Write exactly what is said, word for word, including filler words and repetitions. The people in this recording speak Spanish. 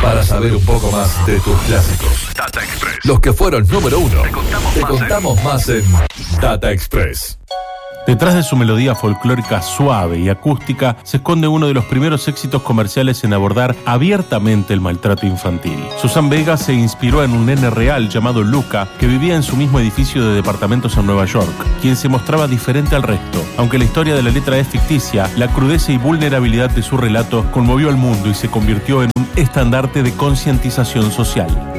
Para saber un poco más de tus clásicos. Data Express. Los que fueron número uno. Te contamos, Te más, contamos en... más en Data Express. Detrás de su melodía folclórica suave y acústica se esconde uno de los primeros éxitos comerciales en abordar abiertamente el maltrato infantil. Susan Vega se inspiró en un nene real llamado Luca que vivía en su mismo edificio de departamentos en Nueva York, quien se mostraba diferente al resto. Aunque la historia de la letra es ficticia, la crudeza y vulnerabilidad de su relato conmovió al mundo y se convirtió en un estandarte de concientización social.